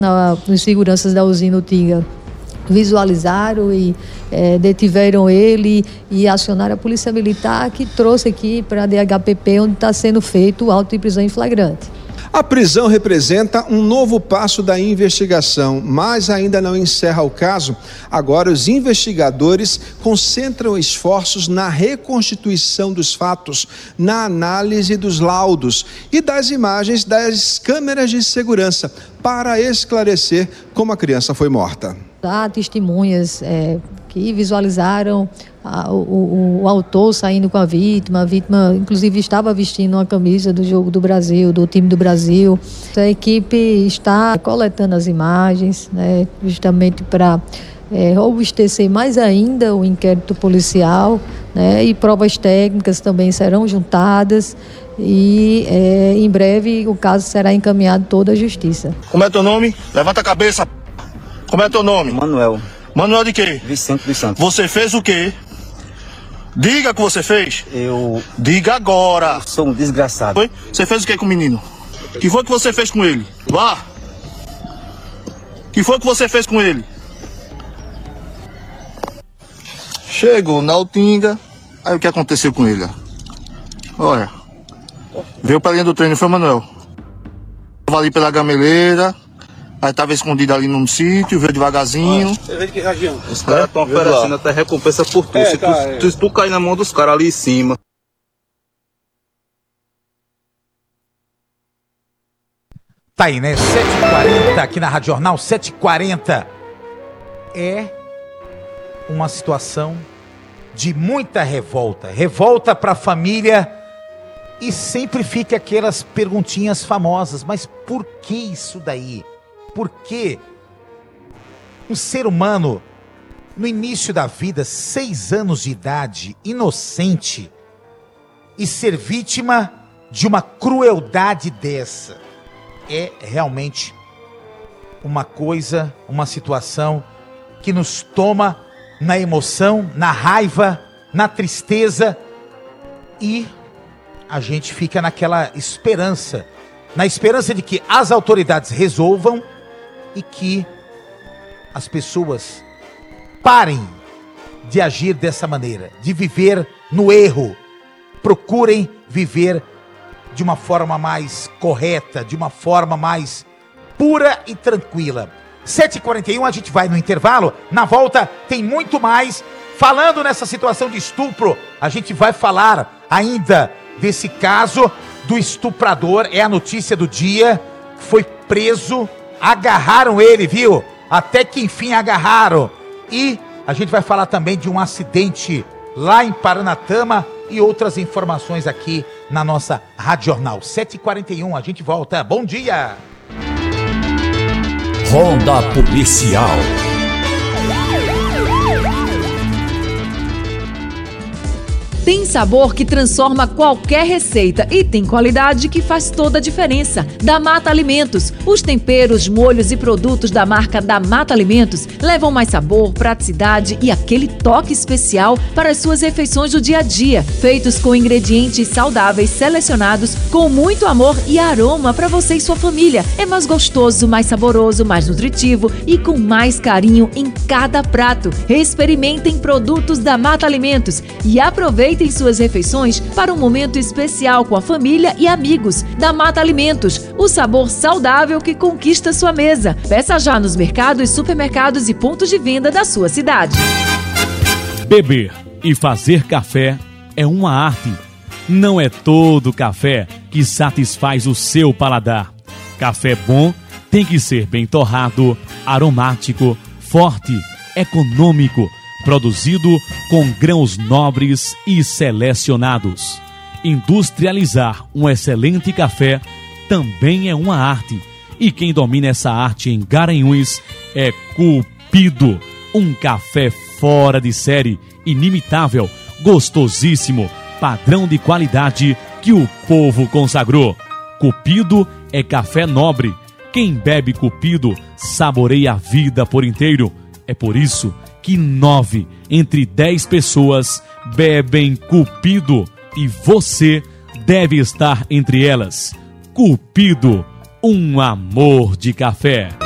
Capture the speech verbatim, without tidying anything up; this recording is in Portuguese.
Os seguranças da usina Utinga visualizaram e é, detiveram ele e acionaram a polícia militar, que trouxe aqui para a D H P P, onde está sendo feito o auto de prisão em flagrante. A prisão representa um novo passo da investigação, mas ainda não encerra o caso. Agora, os investigadores concentram esforços na reconstituição dos fatos, na análise dos laudos e das imagens das câmeras de segurança para esclarecer como a criança foi morta. Há testemunhas é, que visualizaram a, o, o autor saindo com a vítima. A vítima, inclusive, estava vestindo uma camisa do jogo do Brasil, do time do Brasil. A equipe está coletando as imagens, né, justamente para é, robustecer mais ainda o inquérito policial, né, e provas técnicas também serão juntadas. E é, em breve o caso será encaminhado toda à justiça. Como é teu nome? Levanta a cabeça. Como é teu nome? Manuel. Manuel de quê? Vicente dos Santos. Você fez o quê? Diga o que você fez. Eu... Diga agora. Eu sou um desgraçado. Foi? Você fez o que com o menino? Que foi que você fez com ele? Vá. Que foi que você fez com ele? Chegou na Utinga. Aí o que aconteceu com ele? Olha. Veio pra linha do treino, foi, Manuel? Tava ali pela gameleira. Aí tava escondido ali num sítio, veio devagarzinho. Você vê de que região? Os caras estão oferecendo até recompensa por tu. É, se, cara, tu é. tu, se tu cair na mão dos caras ali em cima. Tá aí, né? sete e quarenta aqui na Rádio Jornal, sete e quarenta. É uma situação de muita revolta. Revolta pra família e sempre fica aquelas perguntinhas famosas. Mas por que isso daí? Por que um ser humano, no início da vida, seis anos de idade, inocente, e ser vítima de uma crueldade dessa? É realmente uma coisa, uma situação que nos toma na emoção, na raiva, na tristeza, e a gente fica naquela esperança, na esperança de que as autoridades resolvam e que as pessoas parem de agir dessa maneira, de viver no erro, procurem viver de uma forma mais correta, de uma forma mais pura e tranquila. sete e quarenta e um, a gente vai no intervalo. Na volta tem muito mais. Falando nessa situação de estupro, a gente vai falar ainda desse caso do estuprador. É a notícia do dia. Foi preso, agarraram ele, viu? Até que enfim agarraram. E a gente vai falar também de um acidente lá em Paranatama e outras informações aqui na nossa Rádio Jornal. sete e quarenta e um, a gente volta. Bom dia! Ronda Policial. Tem sabor que transforma qualquer receita e tem qualidade que faz toda a diferença. Da Mata Alimentos. Os temperos, molhos e produtos da marca da Mata Alimentos levam mais sabor, praticidade e aquele toque especial para as suas refeições do dia a dia. Feitos com ingredientes saudáveis selecionados com muito amor e aroma para você e sua família. É mais gostoso, mais saboroso, mais nutritivo e com mais carinho em cada prato. Experimentem produtos da Mata Alimentos e aproveitem Aproveitem suas refeições para um momento especial com a família e amigos. Da Mata Alimentos, o sabor saudável que conquista sua mesa. Peça já nos mercados, supermercados e pontos de venda da sua cidade. Beber e fazer café é uma arte. Não é todo café que satisfaz o seu paladar. Café bom tem que ser bem torrado, aromático, forte, econômico, produzido com grãos nobres e selecionados. Industrializar um excelente café também é uma arte. E quem domina essa arte em Garanhuns é Cupido. Um café fora de série, inimitável, gostosíssimo, padrão de qualidade que o povo consagrou. Cupido é café nobre. Quem bebe Cupido saboreia a vida por inteiro. É por isso que nove entre dez pessoas bebem Cupido e você deve estar entre elas. Cupido, um amor de café.